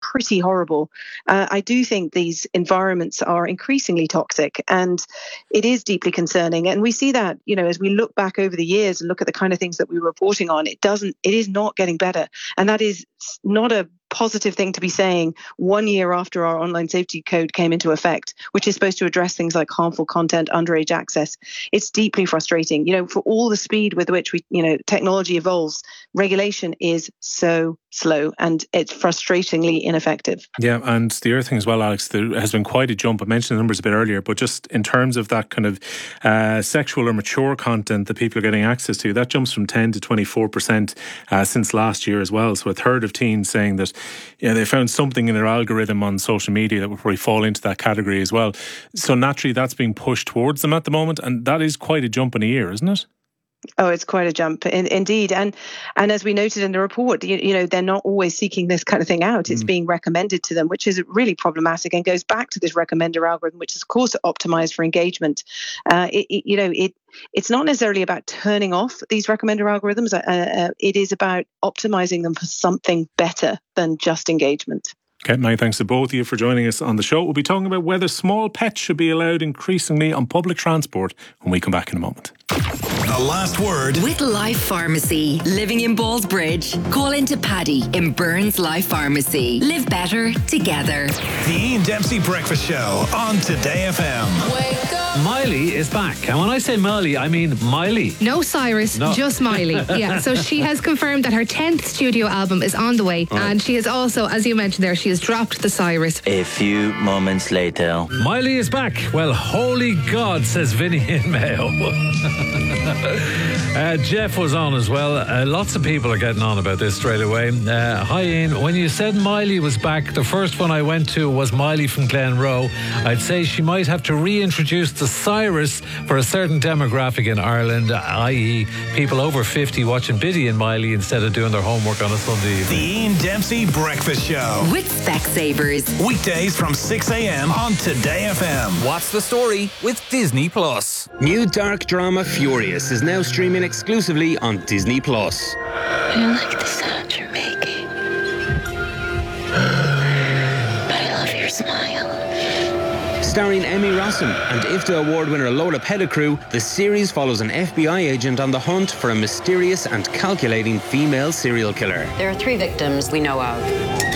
pretty horrible. I do think these environments are increasingly toxic, and it is deeply concerning. And we see that, as we look back over the years and look at the kind of things that we were reporting on, it is not getting better. And that is not a positive thing to be saying 1 year after our online safety code came into effect, which is supposed to address things like harmful content, underage access. It's deeply frustrating. For all the speed with which technology evolves, regulation is so slow and it's frustratingly ineffective. Yeah, and the other thing as well, Alex, there has been quite a jump. I mentioned the numbers a bit earlier, but just in terms of that kind of sexual or mature content that people are getting access to, that jumps from 10 to 24% since last year as well. So a third of teens saying that they found something in their algorithm on social media that would probably fall into that category as well. So naturally that's being pushed towards them at the moment, and that is quite a jump in a year, isn't it? Oh, it's quite a jump, indeed. And as we noted in the report, they're not always seeking this kind of thing out. It's being recommended to them, which is really problematic and goes back to this recommender algorithm, which is, of course, optimized for engagement. It's not necessarily about turning off these recommender algorithms. It is about optimizing them for something better than just engagement. Okay, many thanks to both of you for joining us on the show. We'll be talking about whether small pets should be allowed increasingly on public transport when we come back in a moment. The Last Word with Life Pharmacy. Living in Ballsbridge. Call into Paddy in Burns Life Pharmacy. Live better together. The Ian Dempsey Breakfast Show on Today FM. Wake up. Miley is back. And when I say Miley, I mean Miley. No Cyrus, just Miley. Yeah, so she has confirmed that her 10th studio album is on the way. Right. And she has also, as you mentioned there, she has dropped the Cyrus. A few moments later. Miley is back. Well, holy God, says Vinny in Mayo. Jeff was on as well. Lots of people are getting on about this straight away. Hi Ian, when you said Miley was back, the first one I went to was Miley from Glenroe. I'd say she might have to reintroduce the Cyrus for a certain demographic in Ireland, i.e. people over 50 watching Biddy and Miley instead of doing their homework on a Sunday evening. The Ian Dempsey Breakfast Show with Specsavers. Weekdays from 6 a.m. on Today FM. What's the story with Disney Plus? New dark drama Furious is now streaming exclusively on Disney Plus. I like the sound you're making, but I love your smile. Starring Emmy Rossum and IFTA Award winner Lola Pettigrew, the series follows an FBI agent on the hunt for a mysterious and calculating female serial killer. There are 3 victims we know of.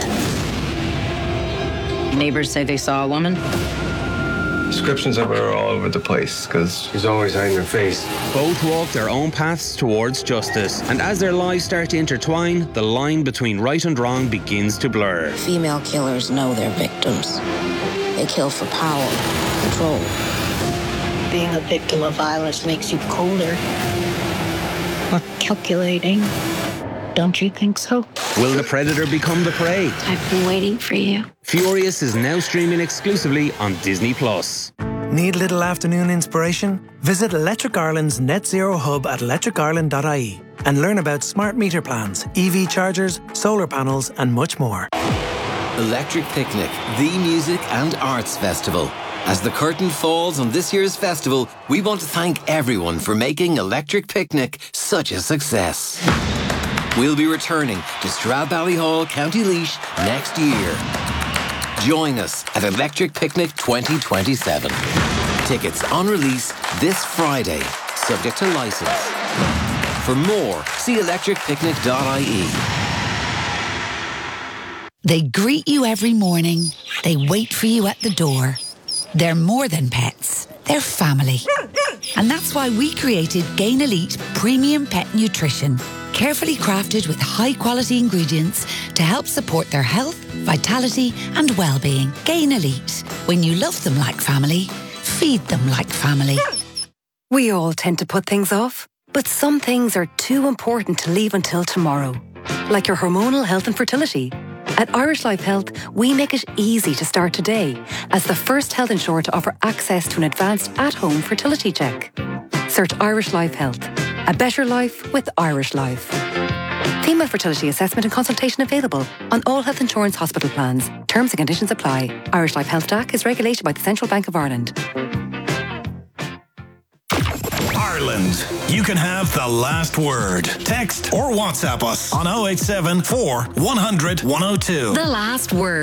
Neighbors say they saw a woman. Descriptions of her are all over the place because she's always hiding her face. Both walk their own paths towards justice, and as their lives start to intertwine, the line between right and wrong begins to blur. Female killers know their victims. They kill for power, control. Being a victim of violence makes you colder, more calculating. Don't you think so? Will the predator become the prey? I've been waiting for you. Furious is now streaming exclusively on Disney Plus. Need little afternoon inspiration? Visit Electric Ireland's Net Zero Hub at electricireland.ie and learn about smart meter plans, EV chargers, solar panels and much more. Electric Picnic, the music and arts festival. As the curtain falls on this year's festival, we want to thank everyone for making Electric Picnic such a success. We'll be returning to Stradbally Hall, County Laois next year. Join us at Electric Picnic 2027. Tickets on release this Friday, subject to license. For more, see electricpicnic.ie. They greet you every morning. They wait for you at the door. They're more than pets. They're family. And that's why we created Gain Elite Premium Pet Nutrition. Carefully crafted with high-quality ingredients to help support their health, vitality and well-being. Gain Elite. When you love them like family, feed them like family. We all tend to put things off, but some things are too important to leave until tomorrow. Like your hormonal health and fertility. At Irish Life Health, we make it easy to start today as the first health insurer to offer access to an advanced at-home fertility check. Search Irish Life Health. A better life with Irish Life. Female fertility assessment and consultation available on all health insurance hospital plans. Terms and conditions apply. Irish Life Health DAC is regulated by the Central Bank of Ireland. Ireland, you can have the last word. Text or WhatsApp us on 087 4 100 102. The Last Word.